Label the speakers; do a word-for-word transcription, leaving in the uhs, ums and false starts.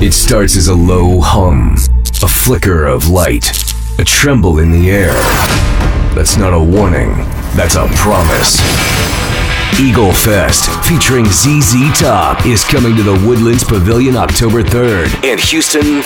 Speaker 1: It starts as a low hum, a flicker of light, a tremble in the air. That's not a warning, that's a promise. Eagle Fest, featuring Z Z Top, is coming to the Woodlands Pavilion October third, and Houston,